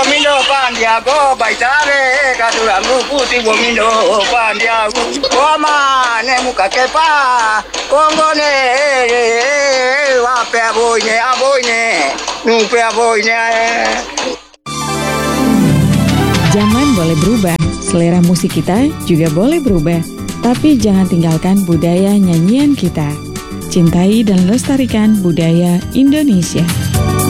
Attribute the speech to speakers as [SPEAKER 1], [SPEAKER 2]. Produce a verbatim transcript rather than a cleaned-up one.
[SPEAKER 1] bomindo pandiago baitare katurangu putih bomindo pandiago koma ne muka kepa kongone wape aboyne aboyne nupe aboyne.
[SPEAKER 2] Zaman boleh berubah, selera musik kita juga boleh berubah. Tapi jangan tinggalkan budaya nyanyian kita. Cintai dan lestarikan budaya Indonesia.